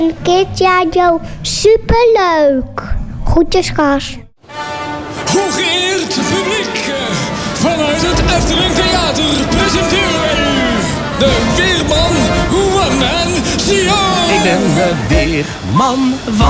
Keertje Joe, superleuk. Groetjes, Gas. Hooggeëerd publiek, vanuit het Efteling Theater presenteren wij u de weerman One Man Show. Ik ben de weerman van